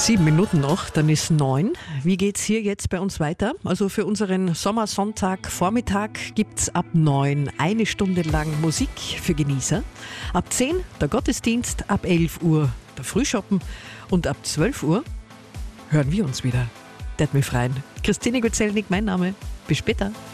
7 Minuten noch, dann ist 9. Wie geht's hier jetzt bei uns weiter? Also für unseren Sommersonntag-Vormittag gibt's ab 9 eine Stunde lang Musik für Genießer. Ab 10 der Gottesdienst, ab 11 Uhr der Frühschoppen und ab 12 Uhr hören wir uns wieder. Der hat mich freuen. Christine Gutzelnik, mein Name. Bis später.